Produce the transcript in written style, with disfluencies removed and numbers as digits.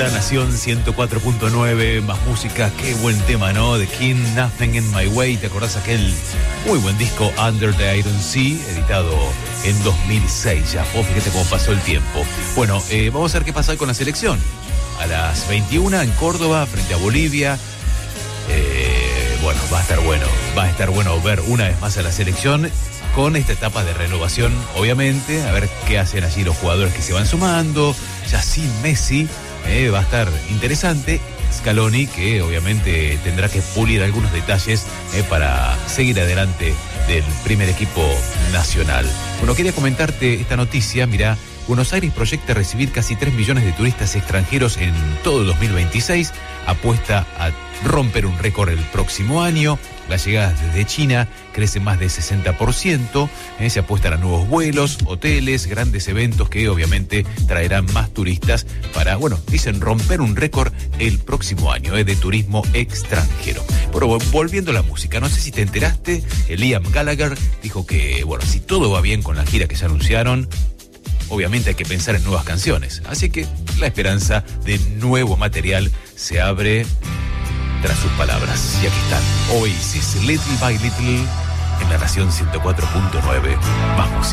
La Nación 104.9, más música, qué buen tema, ¿no? The King, Nothing in My Way. ¿Te acordás aquel muy buen disco Under the Iron Sea, editado en 2006 ya? Vos fíjate cómo pasó el tiempo. Bueno, vamos a ver qué pasa con la selección. A las 21 en Córdoba, frente a Bolivia. Bueno, va a estar bueno ver una vez más a la selección con esta etapa de renovación, obviamente, a ver qué hacen allí los jugadores que se van sumando, ya sin Messi, va a estar interesante. Scaloni, que obviamente tendrá que pulir algunos detalles para seguir adelante del primer equipo nacional. Bueno, quería comentarte esta noticia, mirá. Buenos Aires proyecta recibir casi 3 millones de turistas extranjeros en todo el 2026, apuesta a romper un récord el próximo año. Las llegadas desde China crecen más de 60%, se apuestan a nuevos vuelos, hoteles, grandes eventos que obviamente traerán más turistas para, bueno, dicen romper un récord el próximo año de turismo extranjero. Pero volviendo a la música, no sé si te enteraste, Liam Gallagher dijo que, bueno, si todo va bien con la gira que se anunciaron, obviamente hay que pensar en nuevas canciones. Así que la esperanza de nuevo material se abre tras sus palabras. Y aquí están, Oasis, Little by Little, en La Nación 104.9. Más música.